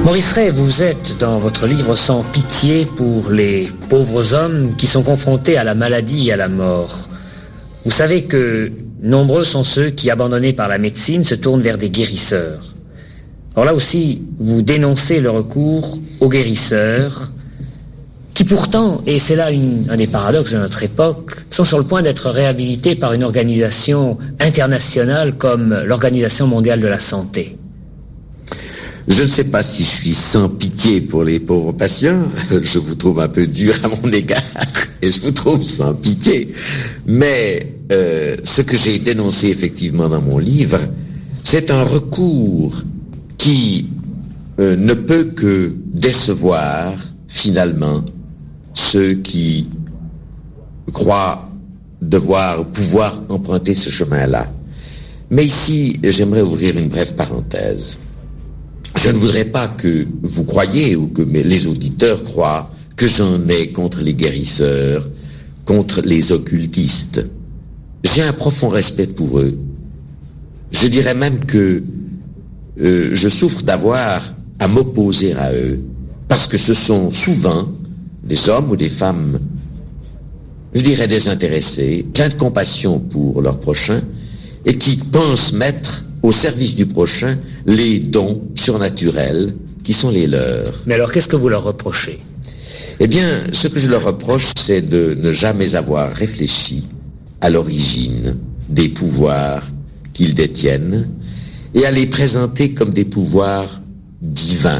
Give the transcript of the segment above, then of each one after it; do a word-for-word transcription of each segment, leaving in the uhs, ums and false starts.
Maurice Rey, vous êtes dans votre livre Sans pitié pour les pauvres hommes qui sont confrontés à la maladie et à la mort. Vous savez que nombreux sont ceux qui, abandonnés par la médecine, se tournent vers des guérisseurs. Alors là aussi, vous dénoncez le recours aux guérisseurs qui pourtant, et c'est là une, un des paradoxes de notre époque, sont sur le point d'être réhabilités par une organisation internationale comme l'Organisation mondiale de la santé. Je ne sais pas si je suis sans pitié pour les pauvres patients, je vous trouve un peu dur à mon égard, et je vous trouve sans pitié. Mais euh, ce que j'ai dénoncé effectivement dans mon livre, c'est un recours qui euh, ne peut que décevoir finalement ceux qui croient devoir pouvoir emprunter ce chemin-là. Mais ici, j'aimerais ouvrir une brève parenthèse. Je ne voudrais pas que vous croyiez ou que les auditeurs croient que j'en ai contre les guérisseurs, contre les occultistes. J'ai un profond respect pour eux. Je dirais même que euh, je souffre d'avoir à m'opposer à eux, parce que ce sont souvent des hommes ou des femmes, je dirais désintéressés, pleins de compassion pour leur prochain, et qui pensent mettre au service du prochain les dons surnaturels qui sont les leurs. Mais alors, qu'est-ce que vous leur reprochez? Eh bien, ce que je leur reproche, c'est de ne jamais avoir réfléchi à l'origine des pouvoirs qu'ils détiennent et à les présenter comme des pouvoirs divins.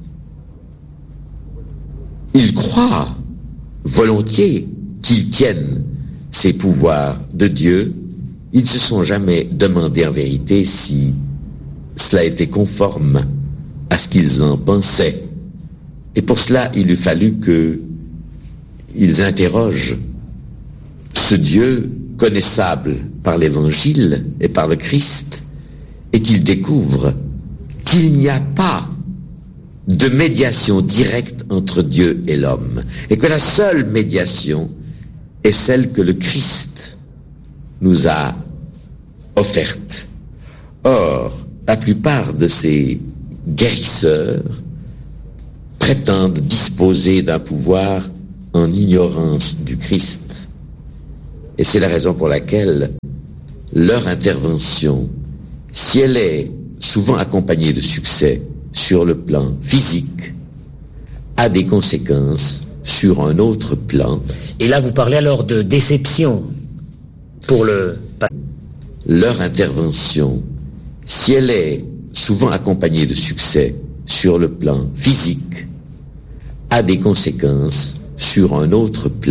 Ils croient volontiers qu'ils tiennent ces pouvoirs de Dieu. Ils ne se sont jamais demandé en vérité si cela était conforme à ce qu'ils en pensaient. Et pour cela, il eût fallu qu'ils interrogent ce Dieu connaissable par l'Évangile et par le Christ, et qu'ils découvrent qu'il n'y a pas de médiation directe entre Dieu et l'homme, et que la seule médiation est celle que le Christ nous a offerte. Or, la plupart de ces guérisseurs prétendent disposer d'un pouvoir en ignorance du Christ. Et c'est la raison pour laquelle leur intervention, si elle est souvent accompagnée de succès sur le plan physique, a des conséquences sur un autre plan. Et là, vous parlez alors de déception pour le... Leur intervention, si elle est souvent accompagnée de succès sur le plan physique, a des conséquences sur un autre plan.